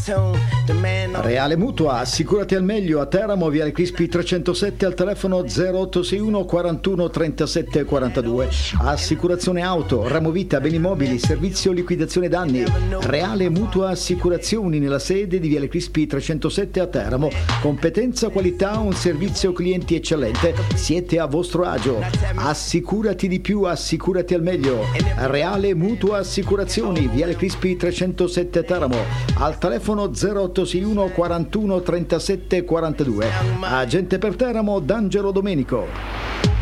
Reale Mutua, assicurati al meglio a Teramo, Viale Crispi 307, al telefono 0861 41 37 42. Assicurazione auto, ramo vita, beni mobili, servizio liquidazione danni. Reale Mutua Assicurazioni, nella sede di Viale Crispi 307 a Teramo. Competenza, qualità, un servizio clienti eccellente. Siete a vostro agio. Assicurati di più, assicurati al meglio. Reale Mutua Assicurazioni, Viale Crispi 307 a Teramo, al telefono 0861 41 37 42. Agente per Teramo D'Angelo Domenico.